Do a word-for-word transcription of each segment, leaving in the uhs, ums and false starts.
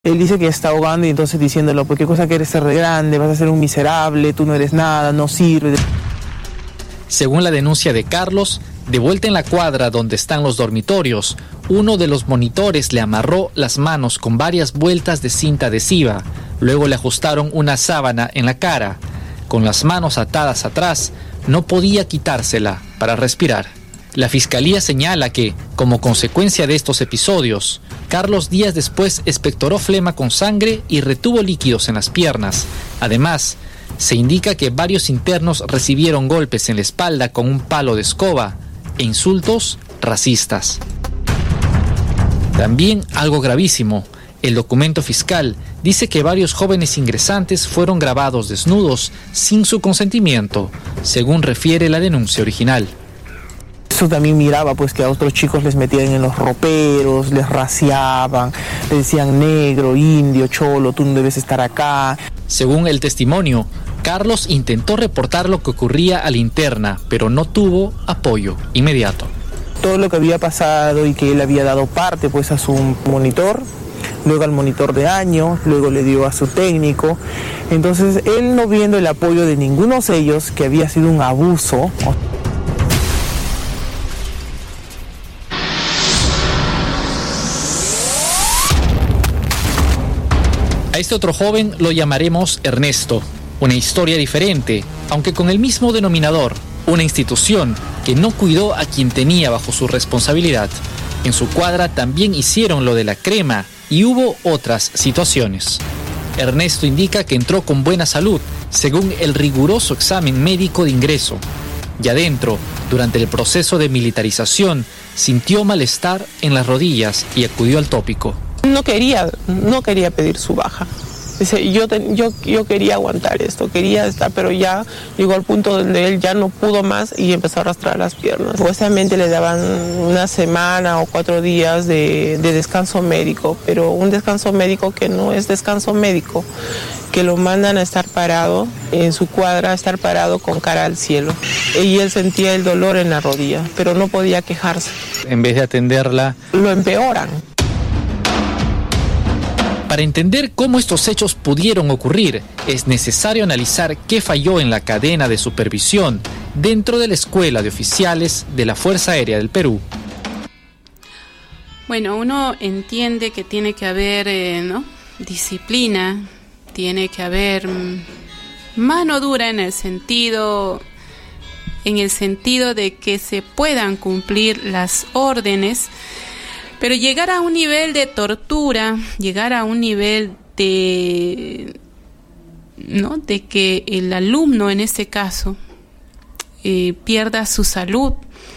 Él dice que está ahogando y entonces diciéndolo, pues qué cosa que eres ser de grande, vas a ser un miserable, tú no eres nada, no sirves. Según la denuncia de Carlos, de vuelta en la cuadra donde están los dormitorios, uno de los monitores le amarró las manos con varias vueltas de cinta adhesiva. Luego le ajustaron una sábana en la cara. Con las manos atadas atrás, no podía quitársela para respirar. La fiscalía señala que, como consecuencia de estos episodios, Carlos días después expectoró flema con sangre y retuvo líquidos en las piernas. Además, se indica que varios internos recibieron golpes en la espalda con un palo de escoba e insultos racistas. También algo gravísimo, el documento fiscal dice que varios jóvenes ingresantes fueron grabados desnudos sin su consentimiento, según refiere la denuncia original. Eso también miraba pues que a otros chicos les metían en los roperos, les raciaban, les decían negro, indio, cholo, tú no debes estar acá. Según el testimonio, Carlos intentó reportar lo que ocurría a la interna, pero no tuvo apoyo inmediato. Todo lo que había pasado y que él había dado parte pues a su monitor, luego al monitor de año, luego le dio a su técnico. Entonces él, no viendo el apoyo de ninguno de ellos, que había sido un abuso. A este otro joven lo llamaremos Ernesto. Una historia diferente, aunque con el mismo denominador, una institución que no cuidó a quien tenía bajo su responsabilidad. En su cuadra también hicieron lo de la crema y hubo otras situaciones. Ernesto indica que entró con buena salud, según el riguroso examen médico de ingreso. Y adentro, durante el proceso de militarización, sintió malestar en las rodillas y acudió al tópico. No quería, no quería pedir su baja. Dice, yo, yo, yo quería aguantar esto, quería estar, pero ya llegó al punto donde él ya no pudo más y empezó a arrastrar las piernas. Supuestamente le daban una semana o cuatro días de, de descanso médico, pero un descanso médico que no es descanso médico, que lo mandan a estar parado en su cuadra, a estar parado con cara al cielo. Y él sentía el dolor en la rodilla, pero no podía quejarse. En vez de atenderla, lo empeoran. Para entender cómo estos hechos pudieron ocurrir, es necesario analizar qué falló en la cadena de supervisión dentro de la Escuela de Oficiales de la Fuerza Aérea del Perú. Bueno, uno entiende que tiene que haber eh, ¿no? disciplina, tiene que haber mm, mano dura en el sentido, en el sentido de que se puedan cumplir las órdenes. Pero llegar a un nivel de tortura, llegar a un nivel de, ¿no? de que el alumno en este caso eh, pierda su salud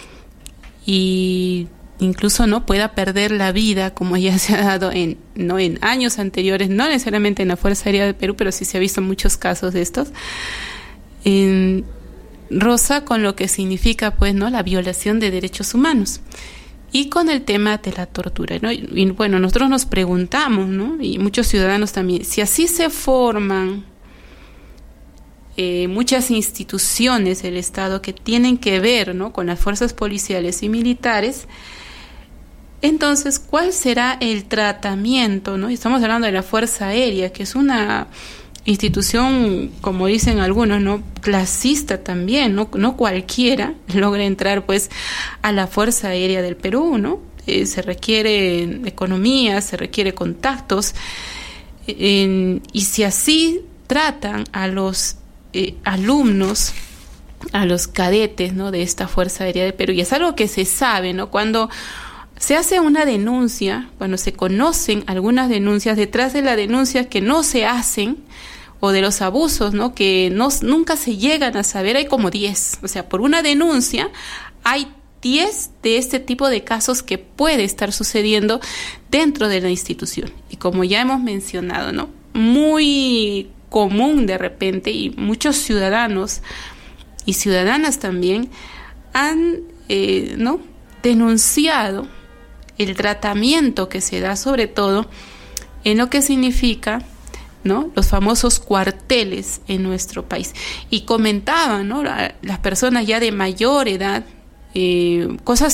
y incluso no pueda perder la vida, como ya se ha dado en, ¿no? en años anteriores, no necesariamente en la Fuerza Aérea del Perú, pero sí se ha visto muchos casos de estos, en, roza con lo que significa pues, ¿no? la violación de derechos humanos. Y con el tema de la tortura, ¿no? Y, y bueno, nosotros nos preguntamos, ¿no? Y muchos ciudadanos también, si así se forman eh, muchas instituciones del Estado que tienen que ver, ¿no? con las fuerzas policiales y militares, entonces, ¿cuál será el tratamiento, ¿no? Y estamos hablando de la Fuerza Aérea, que es una institución, como dicen algunos, no clasista también, no no cualquiera logra entrar pues a la Fuerza Aérea del Perú, ¿no? Eh, se requiere economía, se requiere contactos, eh, y si así tratan a los eh, alumnos, a los cadetes, ¿no? de esta Fuerza Aérea del Perú, y es algo que se sabe, ¿no? Cuando se hace una denuncia, cuando se conocen algunas denuncias, detrás de la denuncia que no se hacen, o de los abusos, ¿no? que no, nunca se llegan a saber, hay como diez. O sea, por una denuncia hay diez de este tipo de casos que puede estar sucediendo dentro de la institución. Y como ya hemos mencionado, ¿no? muy común de repente, y muchos ciudadanos y ciudadanas también han eh, ¿no? denunciado el tratamiento que se da, sobre todo en lo que significa, ¿no? los famosos cuarteles en nuestro país. Y comentaban, ¿no? La, las personas ya de mayor edad, eh, cosas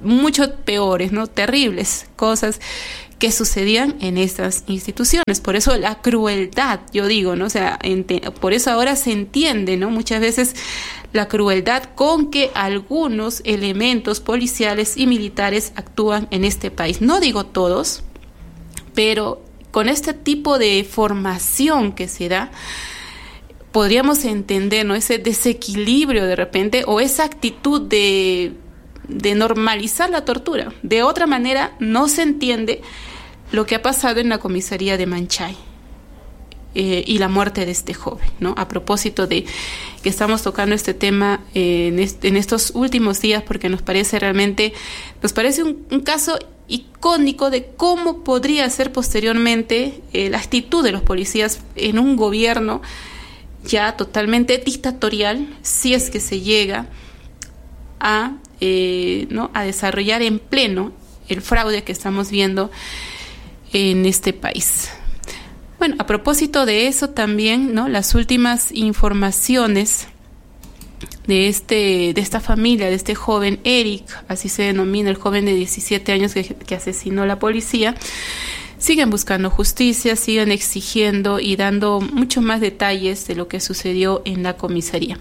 mucho peores, ¿no? Terribles cosas que sucedían en estas instituciones. Por eso la crueldad, yo digo, ¿no? O sea, ente- por eso ahora se entiende, ¿no? Muchas veces la crueldad con que algunos elementos policiales y militares actúan en este país. No digo todos, pero con este tipo de formación que se da, podríamos entender, ¿no? Ese desequilibrio de repente o esa actitud de, de normalizar la tortura. De otra manera, no se entiende lo que ha pasado en la comisaría de Manchay eh, y la muerte de este joven, ¿no? A propósito de que estamos tocando este tema eh, en, est- en estos últimos días, porque nos parece realmente, nos parece un, un caso icónico de cómo podría ser posteriormente eh, la actitud de los policías en un gobierno ya totalmente dictatorial, si es que se llega a, eh, ¿no? a desarrollar en pleno el fraude que estamos viendo en este país. Bueno, a propósito de eso también, ¿no? Las últimas informaciones de este de esta familia, de este joven Eric, así se denomina el joven de diecisiete años que, que asesinó la policía, siguen buscando justicia, siguen exigiendo y dando muchos más detalles de lo que sucedió en la comisaría.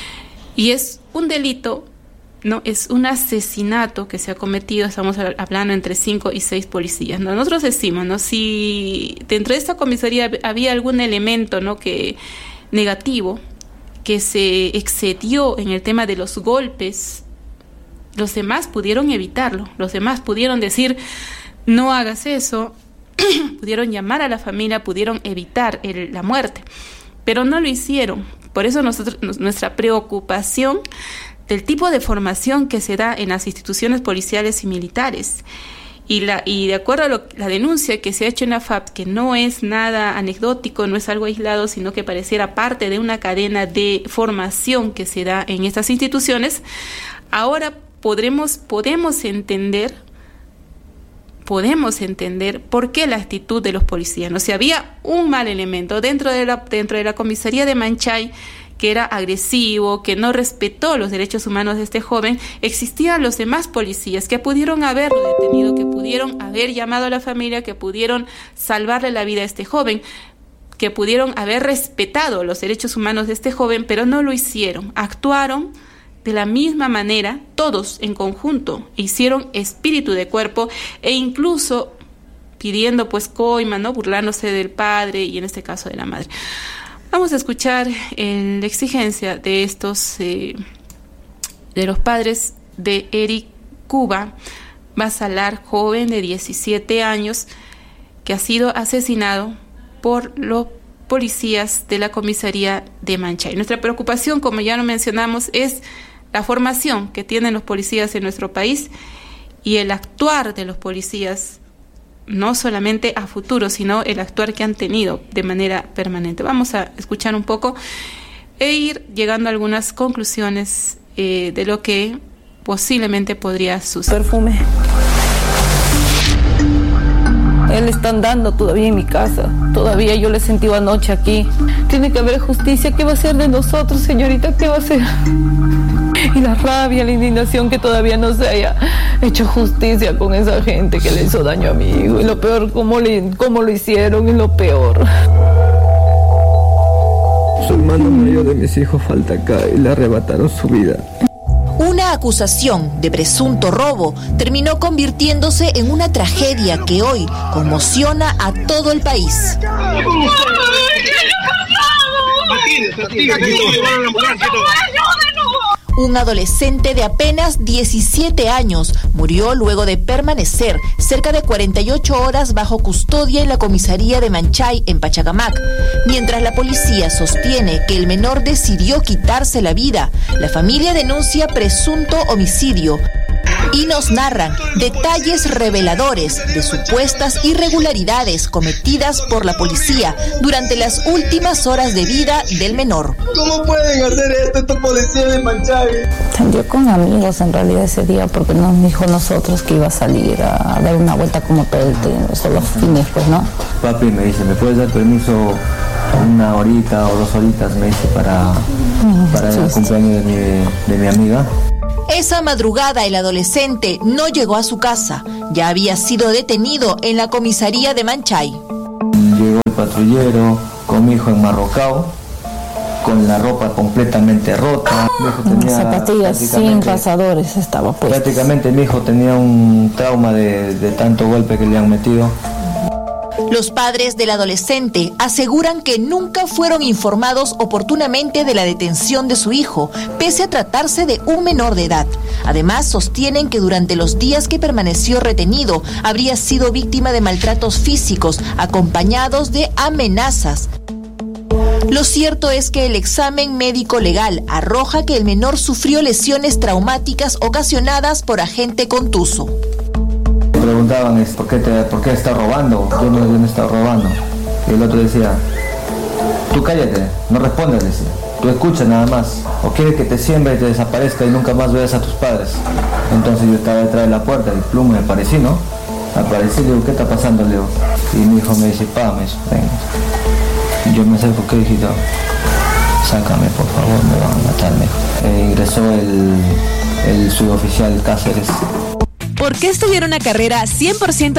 Y es un delito, no, es un asesinato que se ha cometido, estamos hablando entre cinco y seis policías, ¿no? Nosotros decimos, ¿no? Si dentro de esta comisaría había algún elemento, ¿no? que negativo, que se excedió en el tema de los golpes, los demás pudieron evitarlo, los demás pudieron decir, no hagas eso, pudieron llamar a la familia, pudieron evitar el, la muerte, pero no lo hicieron. Por eso nosotros, nuestra preocupación del tipo de formación que se da en las instituciones policiales y militares. Y, la, y de acuerdo a lo, la denuncia que se ha hecho en la F A P, que no es nada anecdótico, no es algo aislado, sino que pareciera parte de una cadena de formación que se da en estas instituciones, ahora podremos, podemos entender, podemos entender por qué la actitud de los policías. ¿No? Si había un mal elemento dentro de la, dentro de la comisaría de Manchay, que era agresivo, que no respetó los derechos humanos de este joven, existían los demás policías que pudieron haberlo detenido, que pudieron haber llamado a la familia, que pudieron salvarle la vida a este joven, que pudieron haber respetado los derechos humanos de este joven, pero no lo hicieron. Actuaron de la misma manera, todos en conjunto, hicieron espíritu de cuerpo e incluso pidiendo pues coima, ¿no? Burlándose del padre y en este caso de la madre. Vamos a escuchar eh, la exigencia de estos, eh, de los padres de Eric Cuba Basalar, joven de diecisiete años, que ha sido asesinado por los policías de la comisaría de Manchay. Nuestra preocupación, como ya lo mencionamos, es la formación que tienen los policías en nuestro país y el actuar de los policías, no solamente a futuro, sino el actuar que han tenido de manera permanente. Vamos a escuchar un poco e ir llegando a algunas conclusiones eh, de lo que posiblemente podría suceder. Perfume. Él está andando todavía en mi casa. Todavía yo le he sentido anoche aquí. Tiene que haber justicia. ¿Qué va a ser de nosotros, señorita? ¿Qué va a ser? Y la rabia, la indignación que todavía no se haya hecho justicia con esa gente que le hizo daño a mi hijo. Y lo peor, cómo, le, cómo lo hicieron, y lo peor. Su hermano mayor de mis hijos falta acá y le arrebataron su vida. Una acusación de presunto robo terminó convirtiéndose en una tragedia que hoy conmociona a todo el país. Un adolescente de apenas diecisiete años murió luego de permanecer cerca de cuarenta y ocho horas bajo custodia en la comisaría de Manchay, en Pachacamac. Mientras la policía sostiene que el menor decidió quitarse la vida, la familia denuncia presunto homicidio y nos narran detalles reveladores de supuestas irregularidades cometidas por la policía durante las últimas horas de vida del menor. ¿Cómo pueden hacer esto estos policías de Manchay? Salió con amigos en realidad ese día porque nos dijo nosotros que iba a salir a dar una vuelta como todo el tiempo, solo los fines, pues, ¿no? Papi me dice, ¿me puedes dar permiso una horita o dos horitas? Me dice, para, para sí, el cumpleaños de mi, de mi amiga. Esa madrugada el adolescente no llegó a su casa, ya había sido detenido en la comisaría de Manchay. Llegó el patrullero con mi hijo enmarrocado, con la ropa completamente rota. Mi hijo tenía zapatillas sin pasadores estaba puesto. Prácticamente mi hijo tenía un trauma de, de tanto golpe que le han metido. Los padres del adolescente aseguran que nunca fueron informados oportunamente de la detención de su hijo, pese a tratarse de un menor de edad. Además, sostienen que durante los días que permaneció retenido, habría sido víctima de maltratos físicos, acompañados de amenazas. Lo cierto es que el examen médico legal arroja que el menor sufrió lesiones traumáticas ocasionadas por agente contuso. Preguntaban, ¿por qué, te, ¿por qué está robando? Yo no, yo no estaba robando. Y el otro decía, tú cállate, no respondas, decía. Tú escucha nada más. O quieres que te siembre y te desaparezca y nunca más veas a tus padres. Entonces yo estaba detrás de la puerta y pluma me aparecí, ¿no? Aparecí, le digo, ¿qué está pasando, Leo? Y mi hijo me dice, pa, me dice, venga. Y yo me acerco, ¿qué, hijito? Sácame, por favor, me van a matar, me dijo. E ingresó el, el suboficial Cáceres. ¿Por qué estudiar una carrera cien por ciento?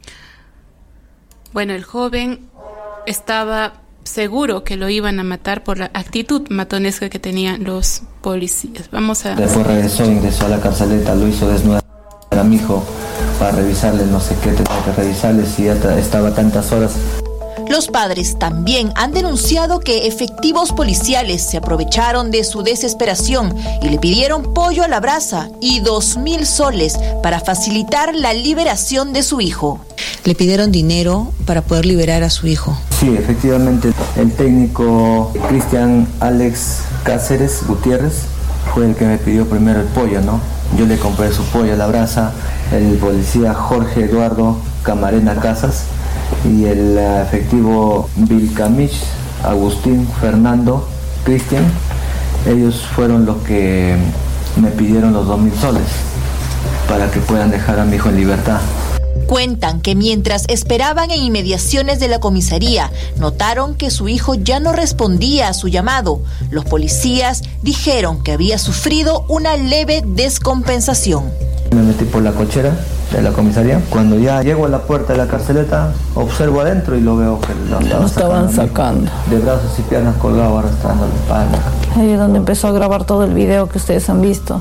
Bueno, el joven estaba seguro que lo iban a matar por la actitud matonesca que tenían los policías. Vamos a... Después regresó, ingresó a la carceleta, lo hizo desnudar a mi hijo para revisarle, no sé qué tenía que revisarle, si ya estaba tantas horas. Los padres también han denunciado que efectivos policiales se aprovecharon de su desesperación y le pidieron pollo a la brasa y dos mil soles para facilitar la liberación de su hijo. Le pidieron dinero para poder liberar a su hijo. Sí, efectivamente, el técnico Cristian Alex Cáceres Gutiérrez fue el que me pidió primero el pollo, ¿no? Yo le compré su pollo a la brasa, el policía Jorge Eduardo Camarena Casas y el uh, efectivo Vilcamich, Agustín, Fernando, Cristian, ellos fueron los que me pidieron los dos mil soles para que puedan dejar a mi hijo en libertad. Cuentan que mientras esperaban en inmediaciones de la comisaría, notaron que su hijo ya no respondía a su llamado. Los policías dijeron que había sufrido una leve descompensación. Me metí por la cochera de la comisaría. Cuando ya llego a la puerta de la carceleta, observo adentro y lo veo que lo estaban, lo estaban sacando, sacando. De brazos y piernas colgado, arrastrando la espalda. Ahí es donde empezó a grabar todo el video que ustedes han visto.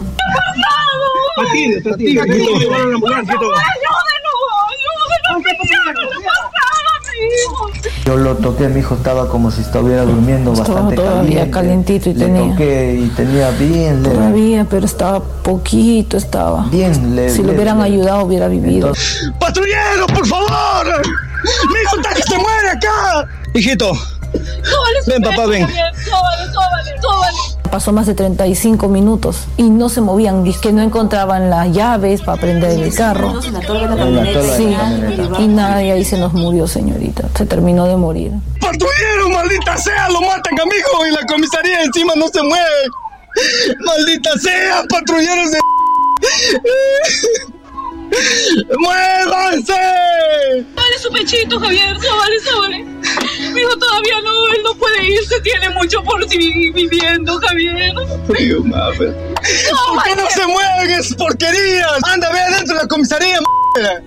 Yo lo toqué, mi hijo estaba como si estuviera durmiendo, estaba bastante todavía caliente. Calientito y Le tenía. toqué y tenía bien leve. Todavía, pero estaba poquito, estaba. Bien leve. Si lo hubieran leve. ayudado, hubiera vivido. Entonces... ¡Patrullero, por favor! ¡Mi hijo está que se muere acá! Hijito. Ven, papá, ven. Sóbale, sóbale, sóbale. Pasó más de treinta y cinco minutos y no se movían, dice que no encontraban las llaves para prender el carro. Sí, y nadie ahí se nos murió, señorita. Se terminó de morir. ¡Patrullero, maldita sea! ¡Lo matan a mi hijo y la comisaría encima no se mueve! ¡Maldita sea, patrulleros de... ¡Muévanse! Dale su pechito, Javier, sóbale, sóbale. Mi hijo todavía no, él no puede irse, tiene mucho por sí viviendo, Javier. Dios, madre. ¿Por qué no se mueven esas porquerías? Anda, ve adentro de la comisaría, m***.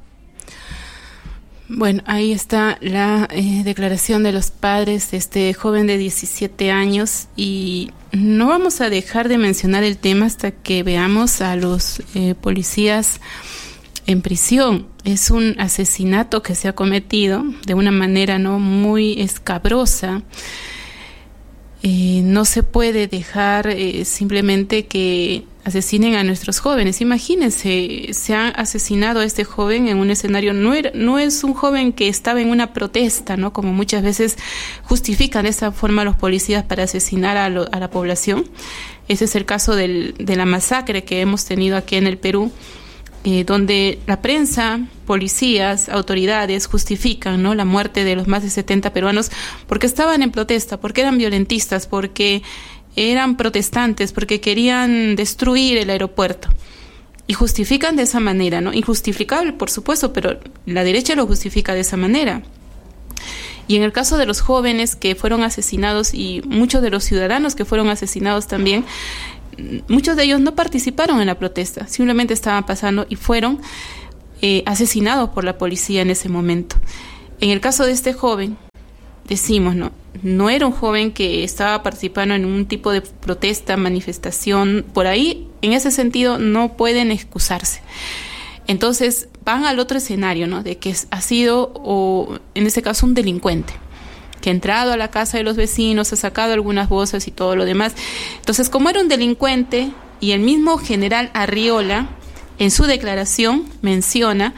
Bueno, ahí está la eh, declaración de los padres de este joven de diecisiete años y no vamos a dejar de mencionar el tema hasta que veamos a los eh, policías en prisión. Es un asesinato que se ha cometido de una manera no muy escabrosa. Eh, no se puede dejar eh, simplemente que asesinen a nuestros jóvenes. Imagínense, se ha asesinado a este joven en un escenario, no, era, no es un joven que estaba en una protesta, ¿no? Como muchas veces justifican de esa forma los policías para asesinar a, lo, a la población. Ese es el caso del, de la masacre que hemos tenido aquí en el Perú, eh, donde la prensa, policías, autoridades justifican, ¿no?, la muerte de los más de setenta peruanos porque estaban en protesta, porque eran violentistas, porque eran protestantes, porque querían destruir el aeropuerto. Y justifican de esa manera, ¿no? Injustificable, por supuesto, pero la derecha lo justifica de esa manera. Y en el caso de los jóvenes que fueron asesinados y muchos de los ciudadanos que fueron asesinados también, muchos de ellos no participaron en la protesta, simplemente estaban pasando y fueron eh, asesinados por la policía en ese momento. En el caso de este joven, decimos, ¿no? No era un joven que estaba participando en un tipo de protesta, manifestación, por ahí, en ese sentido, no pueden excusarse. Entonces, van al otro escenario, ¿no? De que ha sido, o en este caso, un delincuente, que ha entrado a la casa de los vecinos, ha sacado algunas bolsas y todo lo demás. Entonces, como era un delincuente, y el mismo general Arriola, en su declaración, menciona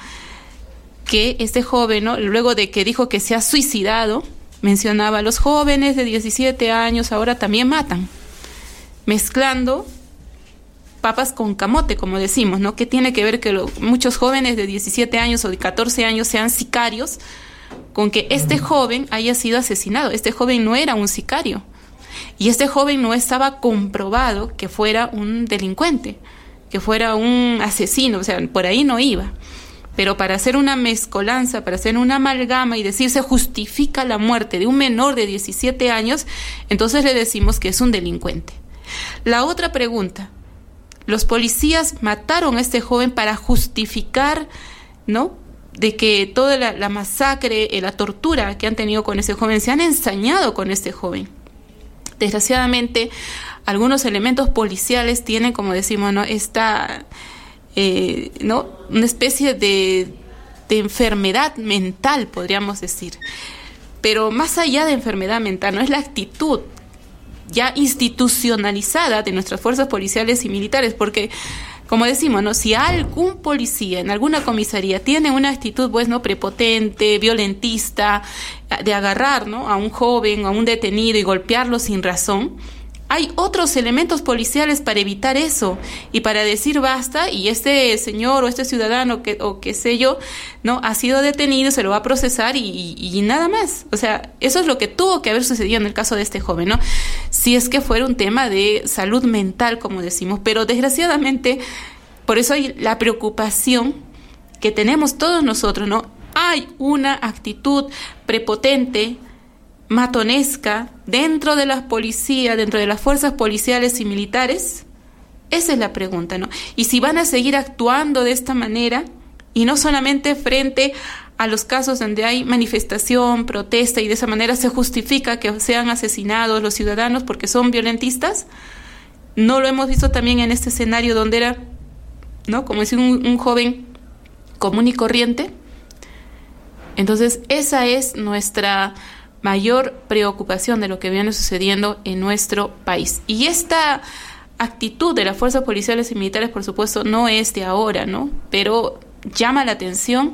que este joven, ¿no? Luego de que dijo que se ha suicidado, mencionaba, los jóvenes de diecisiete años ahora también matan, mezclando papas con camote, como decimos, ¿no? ¿Qué tiene que ver que lo, muchos jóvenes de diecisiete años o de catorce años sean sicarios con que este joven haya sido asesinado? Este joven no era un sicario y este joven no estaba comprobado que fuera un delincuente, que fuera un asesino, o sea, por ahí no iba. Pero para hacer una mezcolanza, para hacer una amalgama y decir se justifica la muerte de un menor de diecisiete años, entonces le decimos que es un delincuente. La otra pregunta, los policías mataron a este joven para justificar, ¿no?, de que toda la, la masacre, la tortura que han tenido con ese joven, se han ensañado con este joven. Desgraciadamente, algunos elementos policiales tienen, como decimos, ¿no?, esta... Eh, ¿no? una especie de, de enfermedad mental, podríamos decir. Pero más allá de enfermedad mental, no es la actitud ya institucionalizada de nuestras fuerzas policiales y militares, porque, como decimos, ¿no?, si algún policía en alguna comisaría tiene una actitud, pues, no prepotente, violentista, de agarrar, ¿no?, a un joven, a un detenido y golpearlo sin razón, hay otros elementos policiales para evitar eso y para decir basta, y este señor o este ciudadano que, o qué sé yo, no ha sido detenido, se lo va a procesar y, y, y nada más. O sea, eso es lo que tuvo que haber sucedido en el caso de este joven, ¿no? Si es que fuera un tema de salud mental, como decimos, pero desgraciadamente, por eso hay la preocupación que tenemos todos nosotros, ¿no? Hay una actitud prepotente, matonesca dentro de las policías, dentro de las fuerzas policiales y militares. Esa es la pregunta, ¿no? Y si van a seguir actuando de esta manera, y no solamente frente a los casos donde hay manifestación, protesta, y de esa manera se justifica que sean asesinados los ciudadanos porque son violentistas. No lo hemos visto también en este escenario donde era, ¿no?, como decir, un, un joven común y corriente. Entonces, esa es nuestra mayor preocupación de lo que viene sucediendo en nuestro país. Y esta actitud de las fuerzas policiales y militares, por supuesto, no es de ahora, ¿no? Pero llama la atención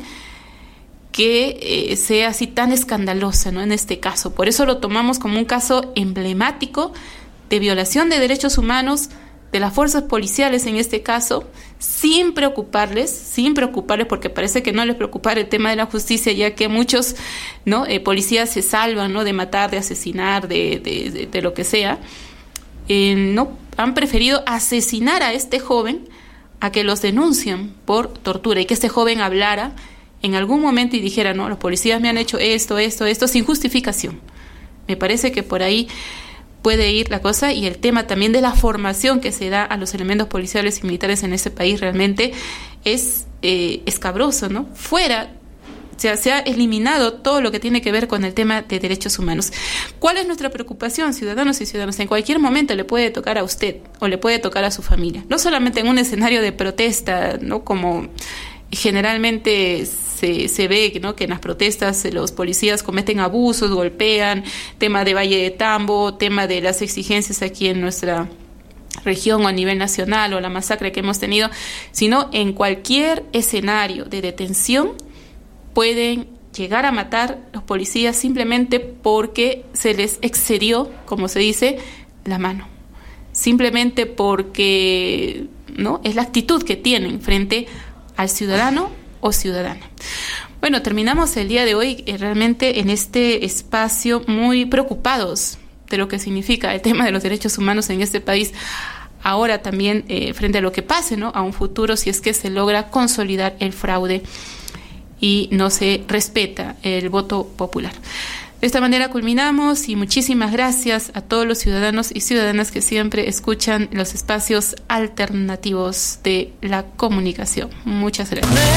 que eh, sea así tan escandalosa, ¿no?, en este caso. Por eso lo tomamos como un caso emblemático de violación de derechos humanos de las fuerzas policiales en este caso, sin preocuparles, sin preocuparles, porque parece que no les preocupa el tema de la justicia, ya que muchos, ¿no?, eh, policías se salvan, ¿no?, de matar, de asesinar, de, de, de, de lo que sea. Eh, no han preferido asesinar a este joven a que los denuncien por tortura, y que este joven hablara en algún momento y dijera, no, los policías me han hecho esto, esto, esto, sin justificación. Me parece que por ahí puede ir la cosa, y el tema también de la formación que se da a los elementos policiales y militares en este país realmente es eh, escabroso, ¿no? Fuera, o sea, se ha eliminado todo lo que tiene que ver con el tema de derechos humanos. ¿Cuál es nuestra preocupación, ciudadanos y ciudadanas? En cualquier momento le puede tocar a usted o le puede tocar a su familia, no solamente en un escenario de protesta, ¿no?, como generalmente se, se ve, ¿no?, que en las protestas los policías cometen abusos, golpean, tema de Valle de Tambo, tema de las exigencias aquí en nuestra región o a nivel nacional, o la masacre que hemos tenido, sino en cualquier escenario de detención pueden llegar a matar los policías simplemente porque se les excedió, como se dice, la mano, simplemente porque, ¿no?, es la actitud que tienen frente al ciudadano o ciudadana. Bueno, terminamos el día de hoy eh, realmente en este espacio muy preocupados de lo que significa el tema de los derechos humanos en este país, ahora también eh, frente a lo que pase, ¿no?, a un futuro, si es que se logra consolidar el fraude y no se respeta el voto popular. De esta manera culminamos y muchísimas gracias a todos los ciudadanos y ciudadanas que siempre escuchan los espacios alternativos de la comunicación. Muchas gracias.